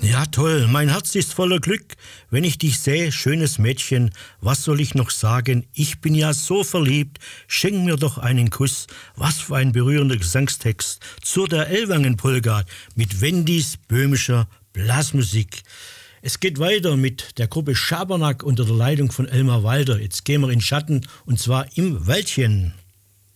Ja, toll, mein Herz ist voller Glück, wenn ich dich sehe, schönes Mädchen. Was soll ich noch sagen? Ich bin ja so verliebt. Schenk mir doch einen Kuss. Was für ein berührender Gesangstext zur der Ellwangen-Polka mit Wendys böhmischer Blasmusik. Es geht weiter mit der Gruppe Schabernack unter der Leitung von Elmar Walder. Jetzt gehen wir in Schatten und zwar im Wäldchen.